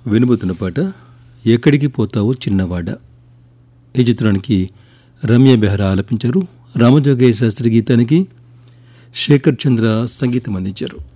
వినబోతున్న పాట ఎక్కడికి పోతావో చిన్నవాడ. ఈ చిత్రానికి రమ్య బెహ్రా ఆలపించారు. రామజోగయ్య శాస్త్రి గీతానికి శేఖర్ చంద్ర సంగీతం అందించారు.